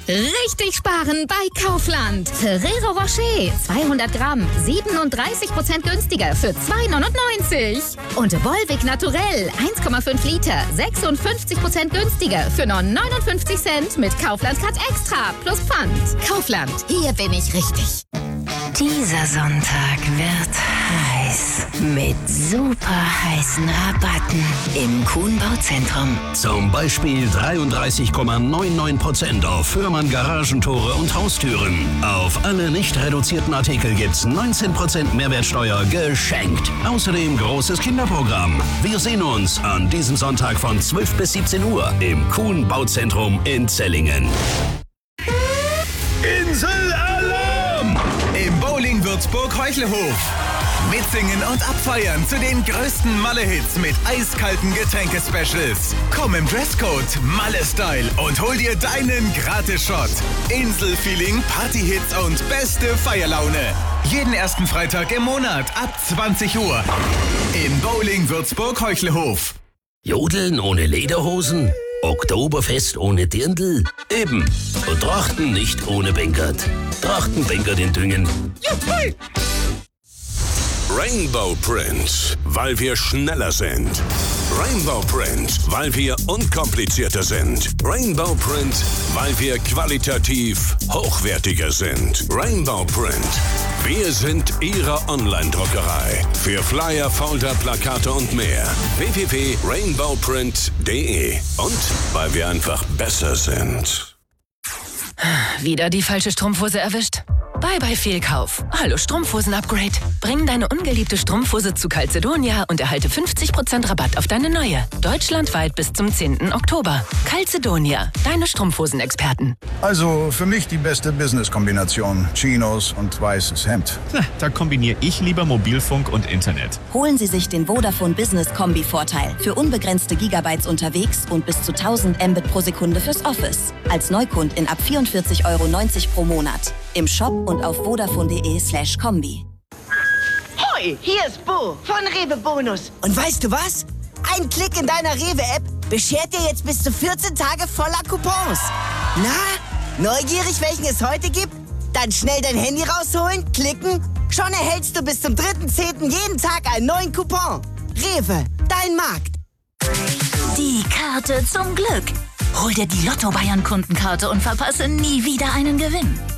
Richtig sparen bei Kaufland. Ferrero Rocher 200 Gramm 37% günstiger für 2,99. Und Volvic Naturell 1,5 Liter 56% günstiger für nur 59 Cent mit Kaufland Cut Extra plus Pfand. Kaufland, hier bin ich richtig. Dieser Sonntag wird heiß mit super heißen Rabatten im Kuhn Bauzentrum. Zum Beispiel 33,99% auf Fürmann Garagentore und Haustüren. Auf alle nicht reduzierten Artikel gibt's 19% Mehrwertsteuer geschenkt. Außerdem großes Kinderprogramm. Wir sehen uns an diesem Sonntag von 12 bis 17 Uhr im Kuhn Bauzentrum in Zellingen. Inselalarm! Im Bowling Würzburg Heuchelhof. Mitsingen und abfeiern zu den größten Malle-Hits mit eiskalten Getränke-Specials. Komm im Dresscode Malle-Style und hol dir deinen Gratis-Shot. Insel-Feeling, Party-Hits und beste Feierlaune. Jeden ersten Freitag im Monat ab 20 Uhr. Im Bowling Würzburg Heuchelhof. Jodeln ohne Lederhosen? Oktoberfest ohne Dirndl? Eben. Und Trachten nicht ohne Bänkert. Trachten Bänkert in Düngen. Juhu! Rainbow Print, weil wir schneller sind. Rainbow Print, weil wir unkomplizierter sind. Rainbow Print, weil wir qualitativ hochwertiger sind. Rainbow Print, wir sind Ihre Online-Druckerei. Für Flyer, Folder, Plakate und mehr. www.rainbowprint.de. Und weil wir einfach besser sind. Wieder die falsche Strumpfhose erwischt? Bye Fehlkauf. Hallo Strumpfhosen-Upgrade. Bring deine ungeliebte Strumpfhose zu Calzedonia und erhalte 50% Rabatt auf deine neue. Deutschlandweit bis zum 10. Oktober. Calzedonia, deine Strumpfhosen-Experten. Also für mich die beste Business-Kombination. Chinos und weißes Hemd. Da kombiniere ich lieber Mobilfunk und Internet. Holen Sie sich den Vodafone Business Kombi-Vorteil für unbegrenzte Gigabytes unterwegs und bis zu 1000 Mbit pro Sekunde fürs Office. Als Neukundin ab 44,90 Euro pro Monat. Im Shop und auf vodafone.de/kombi. Hoi, hier ist Bo von Rewe Bonus. Und weißt du was? Ein Klick in deiner Rewe-App beschert dir jetzt bis zu 14 Tage voller Coupons. Na, neugierig, welchen es heute gibt? Dann schnell dein Handy rausholen, klicken. Schon erhältst du bis zum 3.10. jeden Tag einen neuen Coupon. Rewe, dein Markt. Die Karte zum Glück. Hol dir die Lotto Bayern Kundenkarte und verpasse nie wieder einen Gewinn.